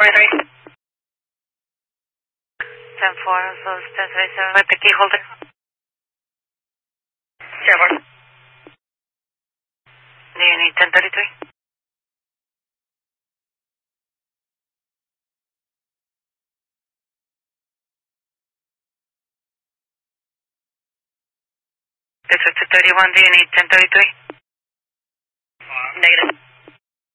1043. 10-4, so 1037 with the key holder. 10-4. Do you need 1033? This is 231, do you need 1033? Negative.